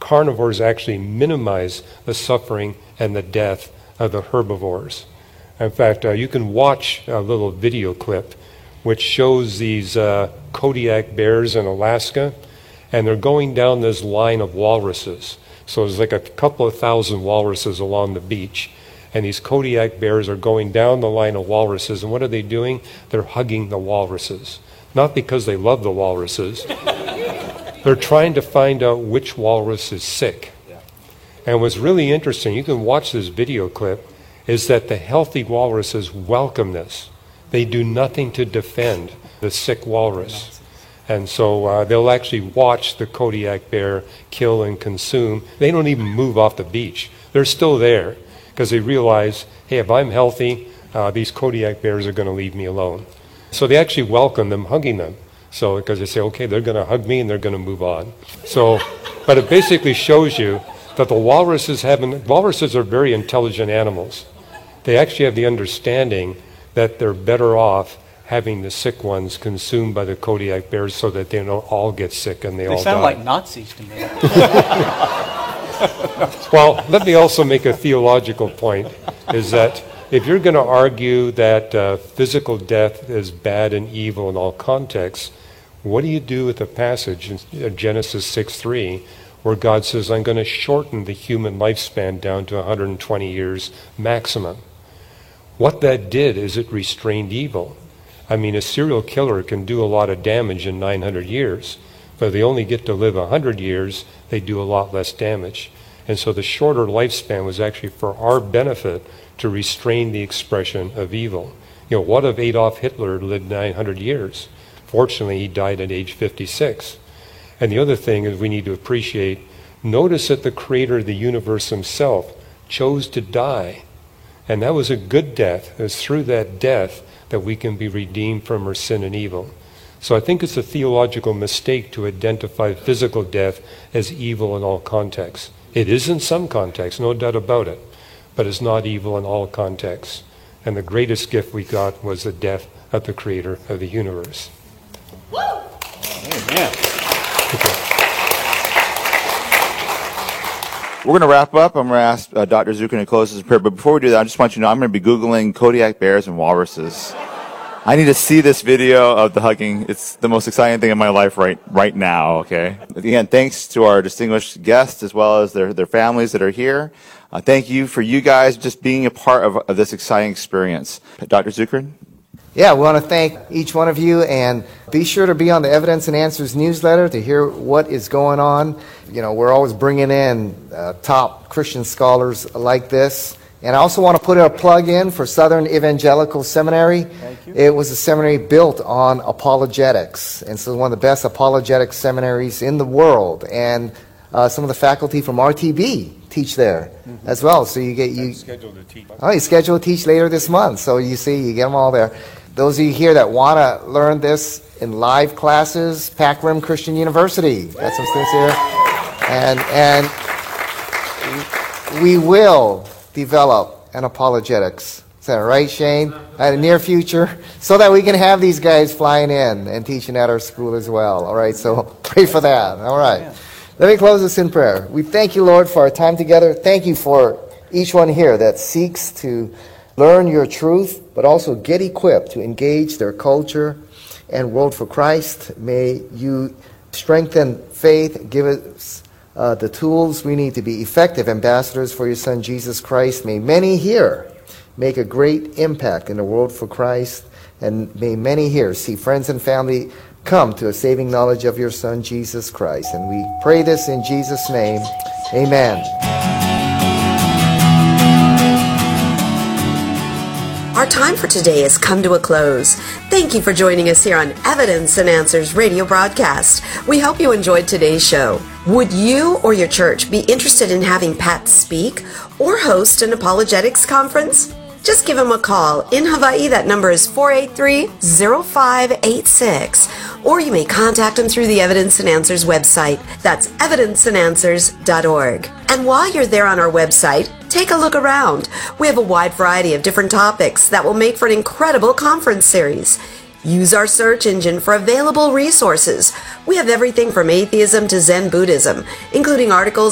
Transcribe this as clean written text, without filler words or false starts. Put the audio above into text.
carnivores actually minimize the suffering and the death of the herbivores. In fact, you can watch a little video clip which shows these Kodiak bears in Alaska, and they're going down this line of walruses. So there's like a couple of thousand walruses along the beach, and these Kodiak bears are going down the line of walruses, and what are they doing? They're hugging the walruses. Not because they love the walruses. They're trying to find out which walrus is sick. And what's really interesting, you can watch this video clip, is that the healthy walruses welcome this. They do nothing to defend the sick walrus. And so they'll actually watch the Kodiak bear kill and consume. They don't even move off the beach. They're still there because they realize, hey, if I'm healthy, these Kodiak bears are going to leave me alone. So they actually welcome them, hugging them. So because they say, okay, they're going to hug me and they're going to move on. So, but it basically shows you that the walruses are very intelligent animals. They actually have the understanding that they're better off having the sick ones consumed by the Kodiak bears so that they don't all get sick and they all die. They sound like Nazis to me. Well, let me also make a theological point, is that if you're going to argue that physical death is bad and evil in all contexts, what do you do with the passage in Genesis 6:3 where God says, I'm going to shorten the human lifespan down to 120 years maximum? What that did is it restrained evil. I mean, a serial killer can do a lot of damage in 900 years, but if they only get to live 100 years, they do a lot less damage. And so the shorter lifespan was actually for our benefit to restrain the expression of evil. You know, what if Adolf Hitler lived 900 years? Fortunately, he died at age 56. And the other thing is we need to appreciate, notice that the creator of the universe himself chose to die. And that was a good death. It was through that death that we can be redeemed from our sin and evil. So I think it's a theological mistake to identify physical death as evil in all contexts. It is in some contexts, no doubt about it, but it's not evil in all contexts. And the greatest gift we got was the death of the creator of the universe. Woo! Amen. Okay. We're going to wrap up. I'm going to ask Dr. Zuckerman to close this prayer. But before we do that, I just want you to know I'm going to be Googling Kodiak bears and walruses. I need to see this video of the hugging. It's the most exciting thing in my life right now, okay? Again, thanks to our distinguished guests as well as their families that are here. Thank you for you guys just being a part of this exciting experience. Dr. Zuckerman? Yeah, we want to thank each one of you, and be sure to be on the Evidence and Answers newsletter to hear what is going on. You know, we're always bringing in top Christian scholars like this. And I also want to put a plug in for Southern Evangelical Seminary. Thank you. It was a seminary built on apologetics, and so one of the best apologetic seminaries in the world. And some of the faculty from RTB teach there as well. So you Scheduled to teach. Oh, he's scheduled to teach later this month. So you see, you get them all there. Those of you here that want to learn this in live classes, Pac Rim Christian University. Got some students here. And we will develop an apologetics center, right, Shane? In the near future, so that we can have these guys flying in and teaching at our school as well. All right, so pray for that. All right. Yeah. Let me close this in prayer. We thank you, Lord, for our time together. Thank you for each one here that seeks to learn your truth, but also get equipped to engage their culture and world for Christ. May you strengthen faith, give us the tools we need to be effective ambassadors for your Son, Jesus Christ. May many here make a great impact in the world for Christ, and may many here see friends and family come to a saving knowledge of your Son, Jesus Christ. And we pray this in Jesus' name. Amen. Our time for today has come to a close. Thank you for joining us here on Evidence and Answers radio broadcast. We hope you enjoyed today's show. Would you or your church be interested in having Pat speak or host an apologetics conference? Just give him a call. In Hawaii, that number is 483-0586. Or you may contact him through the Evidence and Answers website. That's evidenceandanswers.org. And while you're there on our website, take a look around. We have a wide variety of different topics that will make for an incredible conference series. Use our search engine for available resources. We have everything from atheism to Zen Buddhism, including articles